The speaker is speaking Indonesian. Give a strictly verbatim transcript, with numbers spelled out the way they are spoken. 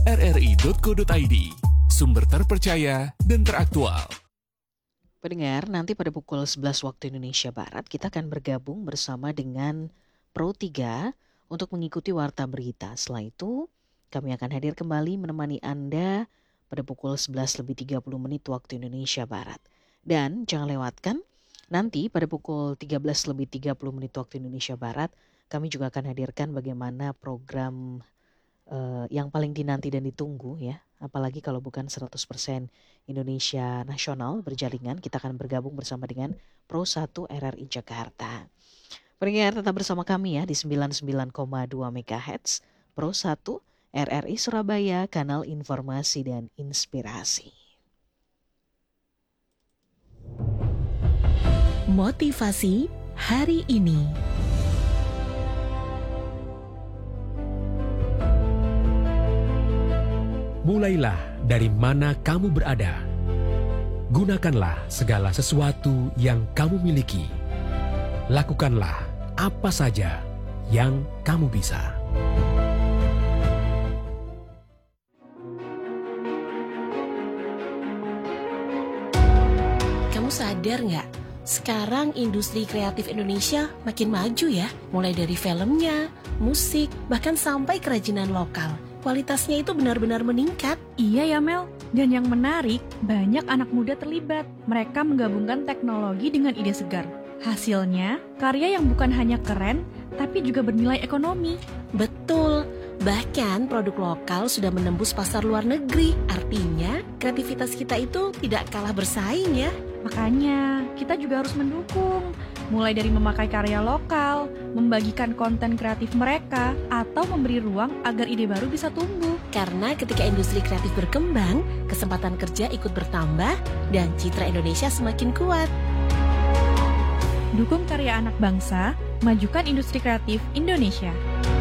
r r i dot co dot i d. Sumber terpercaya dan teraktual. Pendengar, nanti pada pukul sebelas waktu Indonesia Barat kita akan bergabung bersama dengan Pro tiga untuk mengikuti Warta Berita. Setelah itu kami akan hadir kembali menemani Anda pada pukul sebelas lebih tiga puluh menit waktu Indonesia Barat. Dan jangan lewatkan, nanti pada pukul tiga belas lebih tiga puluh menit waktu Indonesia Barat, kami juga akan hadirkan bagaimana program uh, yang paling dinanti dan ditunggu ya. Apalagi kalau bukan seratus persen Indonesia Nasional berjaringan, kita akan bergabung bersama dengan Pro satu R R I Jakarta. Pendengar tetap bersama kami ya di sembilan puluh sembilan koma dua megahertz, Pro satu R R I Surabaya, kanal informasi dan inspirasi. Motivasi hari ini. Mulailah dari mana kamu berada. Gunakanlah segala sesuatu yang kamu miliki. Lakukanlah apa saja yang kamu bisa. Kamu sadar nggak? Sekarang industri kreatif Indonesia makin maju ya. Mulai dari filmnya, musik, bahkan sampai kerajinan lokal. Kualitasnya itu benar-benar meningkat. Iya ya Mel, dan yang menarik, banyak anak muda terlibat. Mereka menggabungkan teknologi dengan ide segar. Hasilnya, karya yang bukan hanya keren, tapi juga bernilai ekonomi. Betul, bahkan produk lokal sudah menembus pasar luar negeri. Artinya, kreativitas kita itu tidak kalah bersaing ya. Makanya, kita juga harus mendukung. Mulai dari memakai karya lokal, membagikan konten kreatif mereka, atau memberi ruang agar ide baru bisa tumbuh. Karena ketika industri kreatif berkembang, kesempatan kerja ikut bertambah, dan citra Indonesia semakin kuat. Dukung karya anak bangsa, majukan industri kreatif Indonesia.